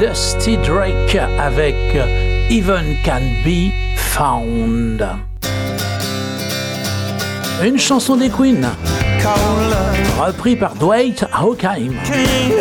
Dusty Drake avec Even Can Be Found. Une chanson des Queen, repris par Dwight Yoakam. Can't